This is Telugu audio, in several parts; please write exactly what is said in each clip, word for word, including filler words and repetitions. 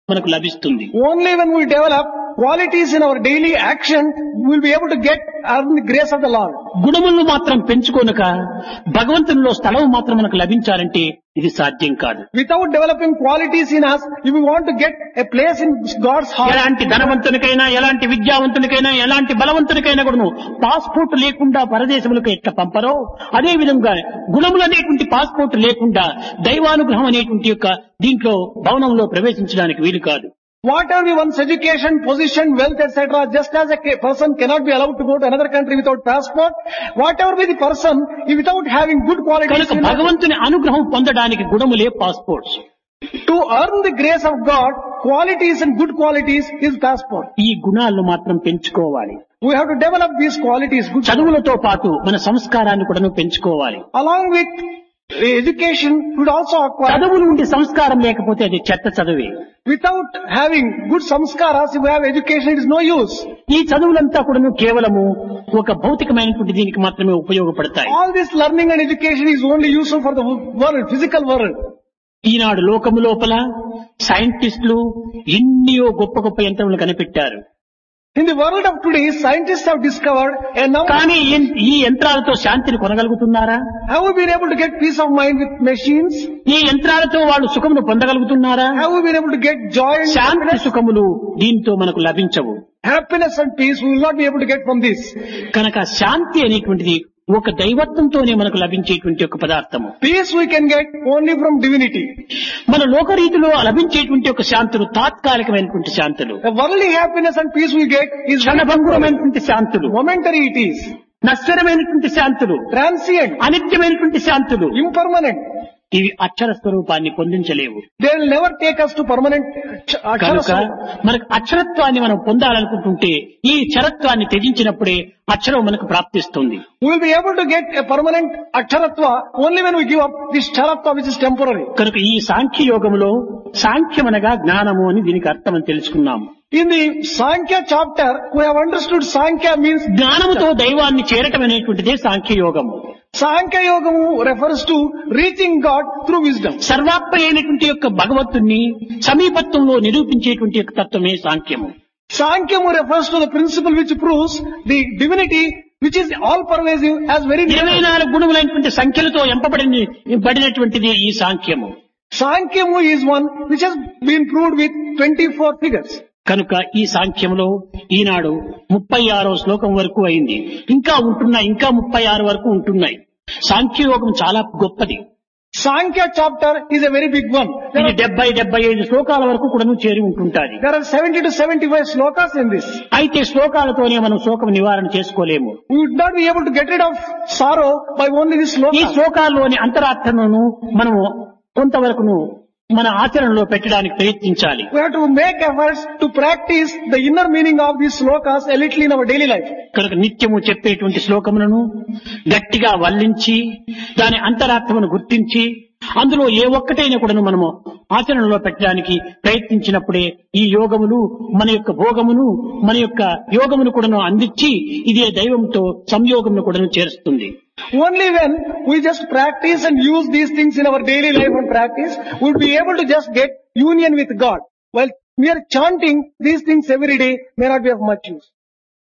మనకు లభిస్తుంది. Only when we develop qualities in our daily action, we will be able to get earn the grace of the Lord. గుణములను మాత్రం పెంచుకోనక భగవంతునిలో స్థలం మాత్రం మనకు లభించాలంటే ఇది సాధ్యం కాదు. Without developing qualities in us, if we want to get a place in God's heart, ఎలాంటి ధనవంతునికైనా, ఎలాంటి విద్యావంతునికైనా, ఎలాంటి బలవంతునికైనా కూడా పాస్పోర్ట్ లేకుండా పరదేశములకు ఎట్లా పంపరో అదే విధంగా గుణములు అనేటువంటి పాస్పోర్ట్ లేకుండా దైవానుగ్రహం అనేటువంటి యొక్క దీంట్లో భవనంలో ప్రవేశించడానికి వీలు కాదు. whatever be one's education, position, wealth, et cetera, just as a ca- person cannot be allowed to go to another country without passport, whatever be the person, if without having good qualities, కనుక in life, భగవంతుని అనుగ్రహం పొందడానికి గుణములే passports. to earn the grace of God, qualities and good qualities is passport. ఈ గుణాలను మాత్రం పెంచుకోవాలి. We have to develop these qualities. Good చదువులతో పాటు మన సంస్కారాన్ని కూడా పెంచుకోవాలి. along with education, we would also acquire. చదువు నుండి సంస్కారం లేకపోతే అది చెత్త చదువే. Without having good samskaras, if we have education, it is no use. ఈ చదువులంతా కూడా కేవలము ఒక భౌతికమైనటువంటి దీనికి మాత్రమే ఉపయోగపడతాయి. All this learning and education is only useful for the world, physical world. ఈనాడు లోకము లోపల సైంటిస్టులు ఎన్నో గొప్ప గొప్ప యంత్రములు కనిపెట్టారు. In the world of today, scientists have discovered a number. కానీ ఈ- ఈ యంత్రాలతో శాంతిని కొనగలుగుతున్నారా? Have we been able to get peace of mind with machines? ఈ యంత్రాలతో వాళ్ళు సుఖమును పొందగలుగుతున్నారా? Have we been able to get joy and Shanti happiness? సుఖములు దీంతో మనకు లభించవు. Happiness and peace we will not be able to get from this. కనుక శాంతి అనేటువంటిది ఒక దైవత్వంతోనే మనకు లభించేటువంటి ఒక పదార్థము. Peace we can get only from divinity. మన లోకరీతిలో లభించేటువంటి ఒక శాంతులు తాత్కాలికమైనటువంటి శాంతులు, The worldly happiness and peace we get is క్షణభంగురమైనటువంటి శాంతులు, momentary it is, నశ్వరమైనటువంటి శాంతులు, transient, అనిత్యమైనటువంటి శాంతులు. impermanent. ఇవి అక్షర స్వరూపాన్ని పొందించలేవు. They will never take us to permanent ch- కనుక akshara. మనకు అక్షరత్వాన్ని మనం పొందాలనుకుంటుంటే ఈ చరత్వాన్ని త్యజించినప్పుడే అక్షరం మనకు ప్రాప్తిస్తుంది. We will be able to get a permanent aksharatva only when we give up this charatva which is temporary. కనుక ఈ సాంఖ్య యోగములో సాంఖ్యమనగా జ్ఞానము అని దీనికి అర్థం అని తెలుసుకున్నాము. In the Sankhya chapter, we have understood Sankhya means జ్ఞానముతో దైవాన్ని చేరటం అనేటువంటిదే సాంఖ్య యోగము. Sankhya Yogamu refers to reaching God through wisdom. సర్వాత్మ అయినటువంటి యొక్క భగవత్తుని సమీపత్వంలో నిరూపించేటువంటి యొక్క తత్వమే సాంఖ్యము. Sankhyamu refers to the principle which proves the divinity which is all pervasive as very ఇరవై near. నాలుగు గుణములైనటువంటి సంఖ్యలతో ఎంపబడిన పడినటువంటిది ఈ సాంఖ్యము. Sankhyamu is one which has been proved with twenty-four figures. కనుక ఈ సాంఖ్యంలో ఈనాడు ముప్పై ఆరో శ్లోకం వరకు అయింది. ఇంకా ఉంటున్నాయి, ఇంకా ముప్పై ఆరు వరకు ఉంటున్నాయి. సాంఖ్యయోగం చాలా గొప్పది. Sankhya chapter is a very big one. There ఇది are, డెబ్బై డెబ్బై ఐదు శ్లోకాల వరకు కూడా చేరి ఉంటుంటాది. there are seventy to seventy-five slokas in this. అయితే శ్లోకాలతోనే మనం శోకం నివారణ చేసుకోలేము. We would not be able to get rid of sorrow by only this ఈ sloka. శ్లోకాల్లోని అంతరార్థమును మనము కొంతవరకును మన ఆచరణలో పెట్టడానికి ప్రయత్నించాలి. We have to make efforts to practice the inner meaning of these slokas a little in our daily life. కనుక నిత్యము చెప్పేటువంటి శ్లోకములను గట్టిగా వల్లించి దాని అంతరార్థమును గుర్తించి అందులో ఏ ఒక్కటైనా కూడా మనము ఆచరణలో పెట్టడానికి ప్రయత్నించినప్పుడే ఈ యోగములు మన యొక్క భోగమును మన యొక్క యోగమును కూడా అందించి ఇదే దైవంతో సంయోగమును కూడా చేరుస్తుంది. Only when we just practice and use these things in our daily life and practice, we will be able to just get union with God. While we are chanting these things every day may not be of much use.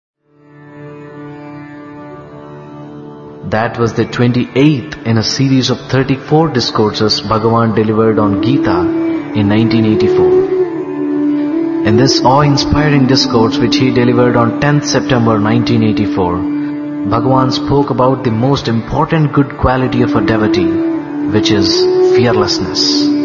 That was the twenty-eighth in a series of thirty-four discourses Bhagavan delivered on Gita in nineteen eighty-four. In this awe-inspiring discourse which he delivered on tenth September nineteen eighty-four, Bhagavan spoke about the most important good quality of a devotee, which is fearlessness.